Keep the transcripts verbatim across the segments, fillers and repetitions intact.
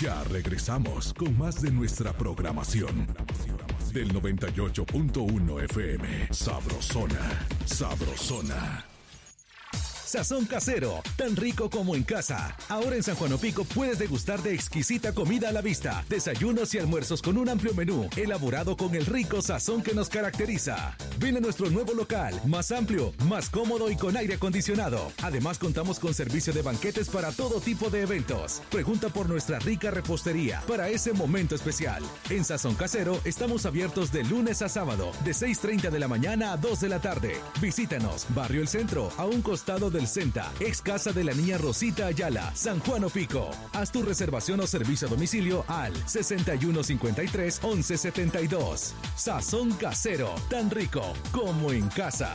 Ya regresamos con más de nuestra programación. Del noventa y ocho punto uno F M. Sabrosona, sabrosona. Sazón casero, tan rico como en casa. Ahora en San Juan Opico puedes degustar de exquisita comida a la vista, desayunos y almuerzos con un amplio menú, elaborado con el rico sazón que nos caracteriza. Ven a nuestro nuevo local, más amplio, más cómodo y con aire acondicionado. Además contamos con servicio de banquetes para todo tipo de eventos. Pregunta por nuestra rica repostería para ese momento especial. En Sazón Casero estamos abiertos de lunes a sábado, de seis treinta de la mañana a dos de la tarde. Visítanos, Barrio El Centro, a un costado del Senta, ex casa de la niña Rosita Ayala, San Juan Opico. Haz tu reservación o servicio a domicilio al sesenta y uno cincuenta y tres once setenta y dos. Sazón Casero, tan rico como en casa.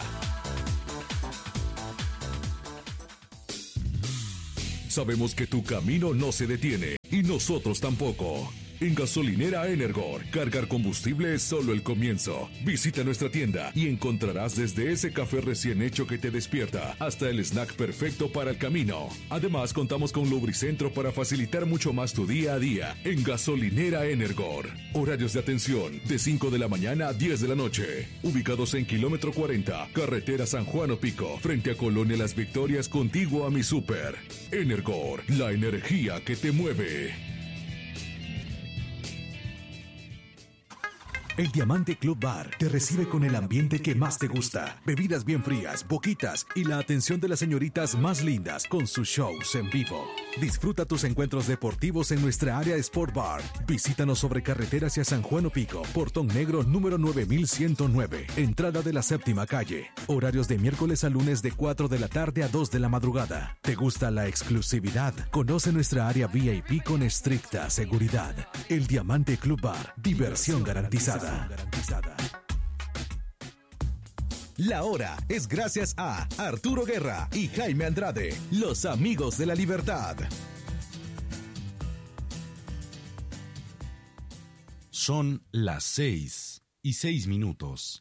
Sabemos que tu camino no se detiene y nosotros tampoco. En Gasolinera Energor, cargar combustible es solo el comienzo. Visita nuestra tienda y encontrarás desde ese café recién hecho que te despierta hasta el snack perfecto para el camino. Además, contamos con Lubricentro para facilitar mucho más tu día a día en Gasolinera Energor. Horarios de atención de cinco de la mañana a diez de la noche. Ubicados en kilómetro cuarenta, carretera San Juan Opico, frente a Colonia Las Victorias, contiguo a mi súper. Energor, la energía que te mueve. El Diamante Club Bar te recibe con el ambiente que más te gusta. Bebidas bien frías, boquitas y la atención de las señoritas más lindas con sus shows en vivo. Disfruta tus encuentros deportivos en nuestra área Sport Bar. Visítanos sobre carretera hacia San Juan Opico, Portón Negro número nueve mil ciento nueve, entrada de la séptima calle. Horarios de miércoles a lunes de cuatro de la tarde a dos de la madrugada. ¿Te gusta la exclusividad? Conoce nuestra área V I P con estricta seguridad. El Diamante Club Bar, diversión garantizada. garantizada. La hora es gracias a Arturo Guerra y Jaime Andrade, los amigos de la libertad. Son las seis y seis minutos.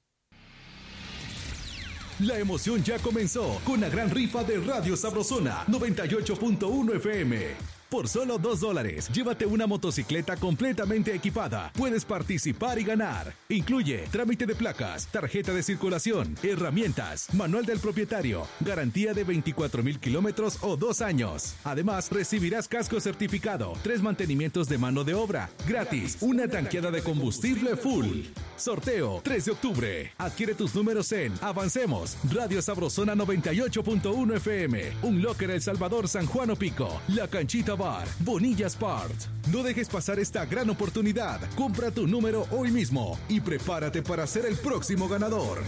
La emoción ya comenzó con la gran rifa de Radio Sabrosona noventa y ocho punto uno F M. Por solo dos dólares, llévate una motocicleta completamente equipada. Puedes participar y ganar. Incluye trámite de placas, tarjeta de circulación, herramientas, manual del propietario, garantía de veinticuatro mil kilómetros o dos años. Además, recibirás casco certificado, tres mantenimientos de mano de obra, gratis, una tanqueada de combustible full. Sorteo tres de octubre. Adquiere tus números en Avancemos, Radio Sabrosona noventa y ocho punto uno F M, Un Locker El Salvador, San Juan Opico, La Canchita Bar, Bonilla Sport. No dejes pasar esta gran oportunidad. Compra tu número hoy mismo y prepárate para ser el próximo ganador.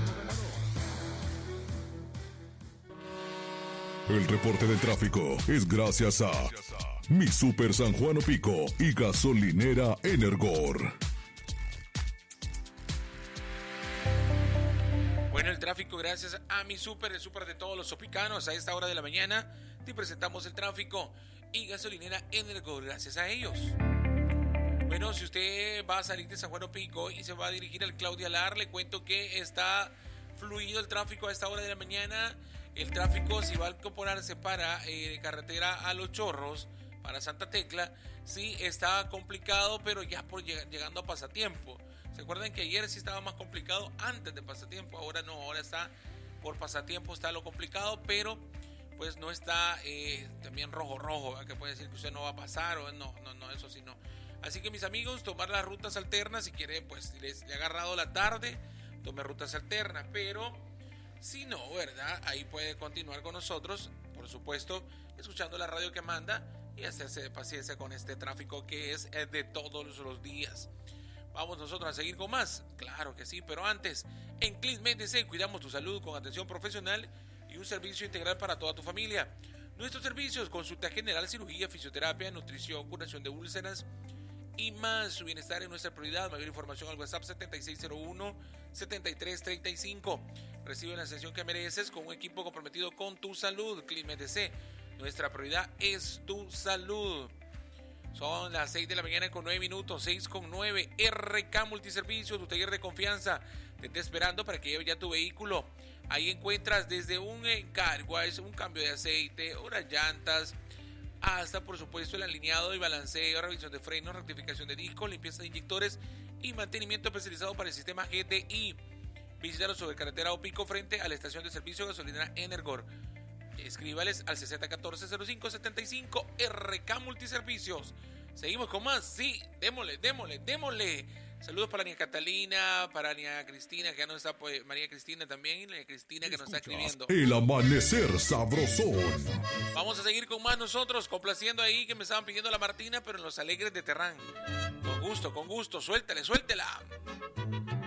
El reporte del tráfico es gracias a Mi Super San Juan Opico y Gasolinera Energor. Bueno, el tráfico gracias a Mi Super, el super de todos los opicanos. A esta hora de la mañana te presentamos el tráfico y Gasolinera Energor, gracias a ellos. Bueno, si usted va a salir de San Juan Opico y se va a dirigir al Claudia Lar, le cuento que está fluido el tráfico a esta hora de la mañana. El tráfico, si va a incorporarse para eh, carretera a Los Chorros, para Santa Tecla, sí está complicado, pero ya por lleg- llegando a Pasatiempo. ¿Se acuerdan que ayer sí estaba más complicado antes de Pasatiempo? Ahora no, ahora está por Pasatiempo, está lo complicado, pero pues no está eh, también rojo rojo, ¿verdad? Que puede decir que usted no va a pasar o no, no, no, eso sí no. Así que mis amigos, tomar las rutas alternas, si quiere, pues les le ha agarrado la tarde, tome rutas alternas, pero si no, ¿verdad? Ahí puede continuar con nosotros, por supuesto, escuchando la radio que manda y hacerse de paciencia con este tráfico que es de todos los días. Vamos nosotros a seguir con más, claro que sí, pero antes, en Clis M D C cuidamos tu salud con atención profesional y un servicio integral para toda tu familia. Nuestros servicios: consulta general, cirugía, fisioterapia, nutrición, curación de úlceras y más. Su bienestar es nuestra prioridad. Mayor información al WhatsApp setenta y seis cero uno, setenta y tres treinta y cinco. Recibe la atención que mereces con un equipo comprometido con tu salud. Clis M D C, nuestra prioridad es tu salud. Son las seis de la mañana con nueve minutos, seis con nueve. R K Multiservicios, tu taller de confianza, te está esperando para que lleves ya tu vehículo. Ahí encuentras desde un encargo, es un cambio de aceite, unas llantas, hasta por supuesto el alineado y balanceo, revisión de frenos, rectificación de discos, limpieza de inyectores y mantenimiento especializado para el sistema G T I. Visítalos sobre carretera Opico frente a la estación de servicio gasolinera Energor. Escríbales al sesenta catorce cero cinco setenta y cinco R K Multiservicios. Seguimos con más, sí, démosle, démosle, démosle. Saludos para María Catalina, para María Cristina, que ya no está, pues, María Cristina también, y María Cristina que nos está escribiendo. El amanecer sabrosón. Vamos a seguir con más nosotros, complaciendo ahí que me estaban pidiendo la Martina, pero en los Alegres de Terrán. Con gusto, con gusto, suéltale, suéltela.